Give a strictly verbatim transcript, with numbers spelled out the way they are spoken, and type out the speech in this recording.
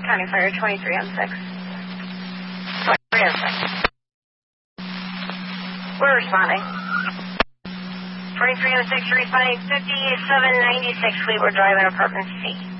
County Fire, twenty-three on six. twenty-three on six. We're responding. twenty-three on six, responding fifty-seven ninety-six Fleetwood Drive in Apartment C.